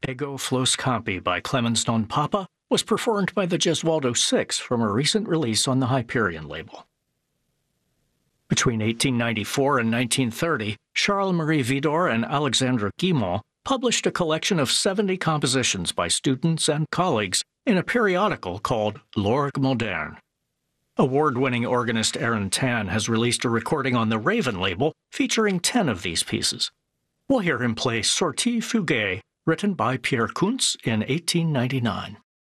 Ego Flos Campi by Clemens non Papa was performed by the Gesualdo Six from a recent release on the Hyperion label. Between 1894 and 1930, Charles-Marie Widor and Alexandre Guilmant published a collection of 70 compositions by students and colleagues in a periodical called L'Orgue Moderne. Award-winning organist Aaron Tan has released a recording on the Raven label featuring 10 of these pieces. We'll hear him play Sortie Fugae, written by Pierre Kuntz in 1899.